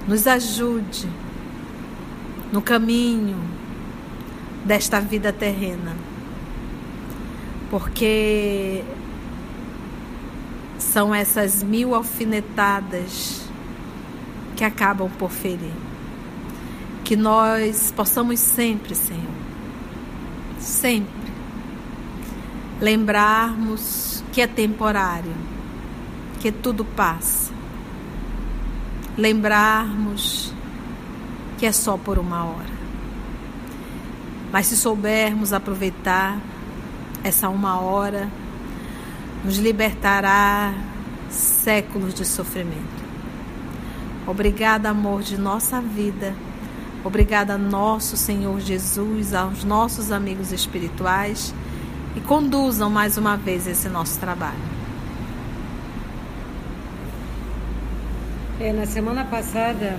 nos ajude no caminho desta vida terrena, porque são essas 1000 alfinetadas que acabam por ferir. Que nós possamos sempre, Senhor, sempre lembrarmos que é temporário, que tudo passa. Lembrarmos que é só por uma hora. Mas se soubermos aproveitar essa uma hora, nos libertará séculos de sofrimento. Obrigada, amor de nossa vida. Obrigada, nosso Senhor Jesus, aos nossos amigos espirituais, e conduzam mais uma vez esse nosso trabalho. Na semana passada,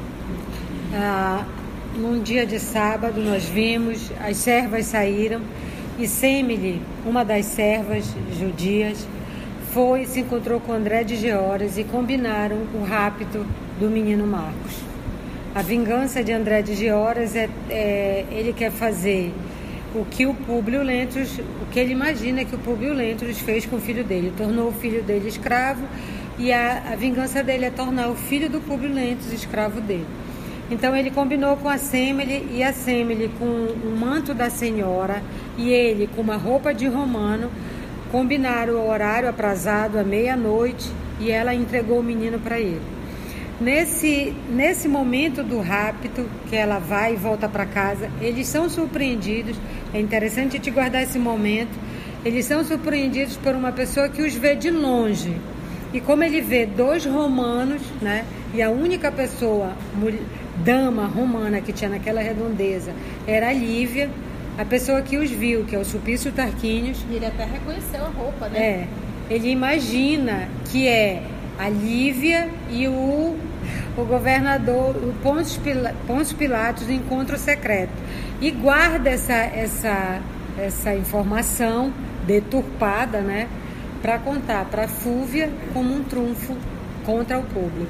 num dia de sábado, nós vimos, as servas saíram e Semele, uma das servas judias, se encontrou com André de Georas e combinaram o rapto do menino Marcos. A vingança de André de Georas ele quer fazer o que o Públio Lentulus, o que ele imagina que o Públio Lentulus fez com o filho dele, tornou o filho dele escravo, e a vingança dele é tornar o filho do Públio Lentulus escravo dele. Então ele combinou com a Semele, e a Semele com o manto da senhora e ele com uma roupa de romano, combinaram o horário aprazado à meia-noite, e ela entregou o menino para ele. Nesse momento do rapto, que ela vai e volta para casa, eles são surpreendidos. É interessante te guardar esse momento. Eles são surpreendidos por uma pessoa que os vê de longe. E como ele vê 2 romanos, né, e a única pessoa, dama romana que tinha naquela redondeza era a Lívia, a pessoa que os viu, que é o Sulpício Tarquínios. E ele até reconheceu a roupa, né? Ele imagina que é a Lívia e o governador, o Pôncio Pilatos, no encontro secreto. E guarda essa informação deturpada, né, para contar para Fúvia como um trunfo contra o público.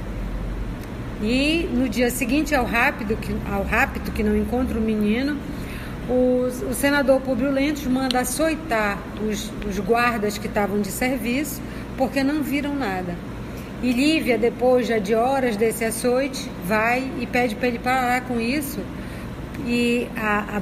E no dia seguinte ao rapto, que não encontra o menino, o senador Públio Lentulus manda açoitar os guardas que estavam de serviço, porque não viram nada. E Lívia, depois já de horas desse açoite, vai e pede para ele parar com isso. E a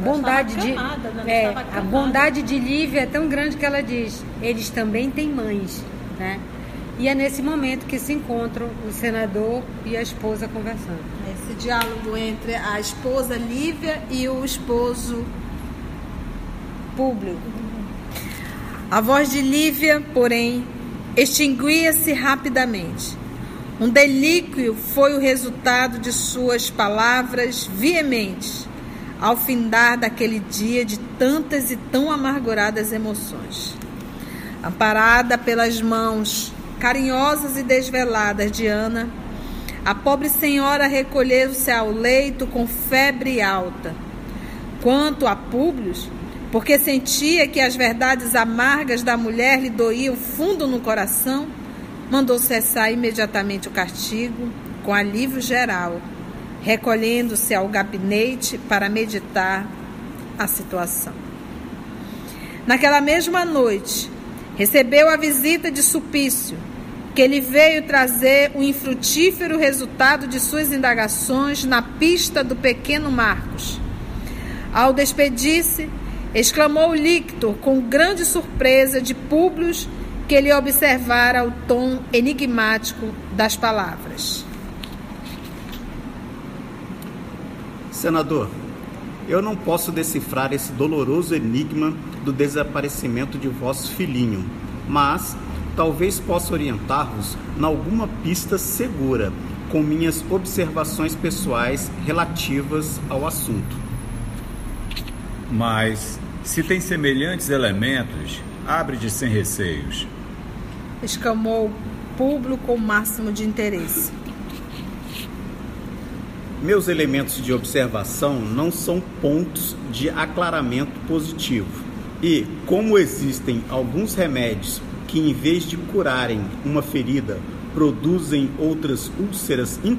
bondade de Lívia é tão grande que ela diz: eles também têm mães, né? E é nesse momento que se encontram o senador e a esposa conversando. Esse diálogo entre a esposa Lívia e o esposo Públio. A voz de Lívia, porém, extinguia-se rapidamente. Um delíquio foi o resultado de suas palavras veementes, ao findar daquele dia de tantas e tão amarguradas emoções. Amparada pelas mãos carinhosas e desveladas de Ana, a pobre senhora recolheu-se ao leito com febre alta. Quanto a Públio, porque sentia que as verdades amargas da mulher lhe doíam fundo no coração, mandou cessar imediatamente o castigo, com alívio geral, recolhendo-se ao gabinete para meditar a situação. Naquela mesma noite, recebeu a visita de Sulpício, que lhe veio trazer o infrutífero resultado de suas indagações na pista do pequeno Marcos. Ao despedir-se, exclamou Lictor com grande surpresa de Públio, que ele observara o tom enigmático das palavras. Senador, eu não posso decifrar esse doloroso enigma do desaparecimento de vosso filhinho, mas talvez possa orientar-vos em alguma pista segura com minhas observações pessoais relativas ao assunto. Mas, se tem semelhantes elementos, abre-te sem receios. Exclamou Públio com o máximo de interesse. Meus elementos de observação não são pontos de aclaramento positivo. E, como existem alguns remédios que, em vez de curarem uma ferida, produzem outras úlceras